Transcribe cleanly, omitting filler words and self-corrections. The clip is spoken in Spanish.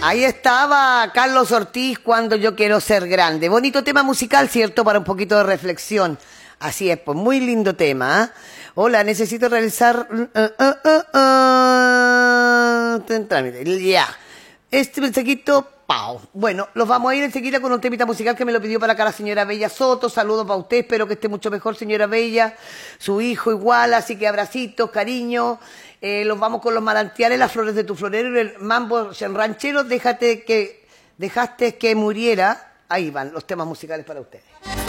Ahí estaba Carlos Ortiz, Cuando yo quiero ser grande. Bonito tema musical, ¿cierto? Para un poquito de reflexión. Así es, pues muy lindo tema. Hola, necesito realizar... trámite. Ya. Este mensajito... Pau. Bueno, los vamos a ir enseguida con un temita musical que me lo pidió para acá la señora Bella Soto. Saludos para usted, espero que esté mucho mejor, señora Bella. Su hijo igual, así que abracitos, cariño. Los vamos con los manantiales, las flores de tu florero y el mambo ranchero. Dejaste que muriera. Ahí van los temas musicales para ustedes.